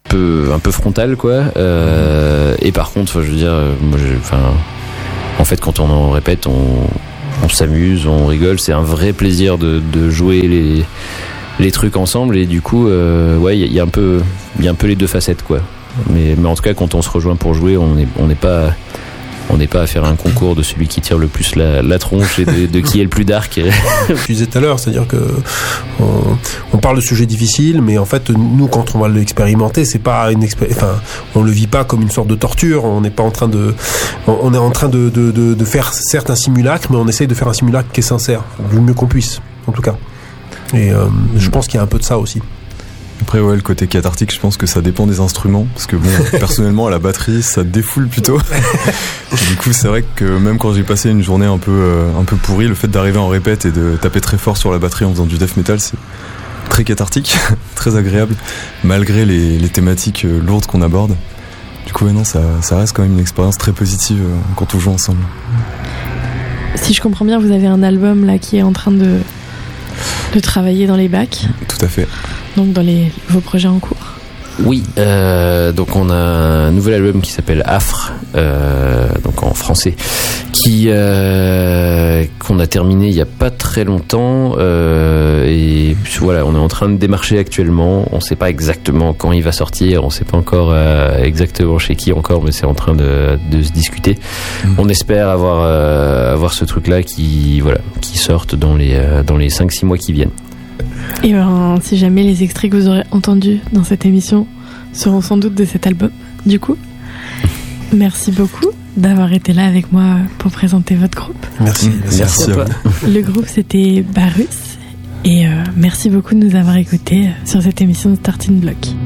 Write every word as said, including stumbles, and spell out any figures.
peu un peu frontal quoi. Euh, et par contre, je veux dire, moi, enfin, en fait, quand on en répète, on on s'amuse, on rigole, c'est un vrai plaisir de, de jouer les, les trucs ensemble et du coup, euh, ouais, il y, y a un peu, il y a un peu les deux facettes quoi. Mais, mais en tout cas, quand on se rejoint pour jouer, on n'est on n'est pas, on n'est pas à faire un concours de celui qui tire le plus la, la tronche et de, de qui est le plus dark. Je disais tout à l'heure, c'est-à-dire que on, on parle de sujets difficiles, mais en fait, nous, quand on va l'expérimenter, c'est pas une expé- enfin, on le vit pas comme une sorte de torture. On n'est pas en train de, on est en train de, de, de, de faire certes un simulacre, mais on essaye de faire un simulacre qui est sincère, du mieux qu'on puisse, en tout cas. Et euh, je pense qu'il y a un peu de ça aussi. Après ouais, le côté cathartique, je pense que ça dépend des instruments parce que bon, personnellement à la batterie ça défoule plutôt. Du coup c'est vrai que même quand j'ai passé une journée un peu euh, un peu pourrie, le fait d'arriver en répète et de taper très fort sur la batterie en faisant du death metal, c'est très cathartique, très agréable malgré les, les thématiques euh, lourdes qu'on aborde. Du coup ouais, non, ça, ça reste quand même une expérience très positive euh, quand on joue ensemble. Si je comprends bien, vous avez un album là qui est en train de de travailler dans les bacs. Tout à fait. Donc dans les, vos projets en cours. Oui, euh, donc on a un nouvel album qui s'appelle Affre, euh, donc en français, qui euh, qu'on a terminé il y a pas très longtemps euh, et voilà, on est en train de démarcher actuellement. On sait pas exactement quand il va sortir, on sait pas encore euh, exactement chez qui encore, mais c'est en train de, de se discuter. Mmh. On espère avoir euh, avoir ce truc-là qui voilà, qui sorte dans les euh, dans les cinq six mois qui viennent. Et ben, si jamais les extraits que vous aurez entendus dans cette émission seront sans doute de cet album, du coup. Merci beaucoup d'avoir été là avec moi pour présenter votre groupe. Merci. Merci, merci à toi. Le groupe, c'était Barus. Et euh, merci beaucoup de nous avoir écoutés sur cette émission de Starting Block.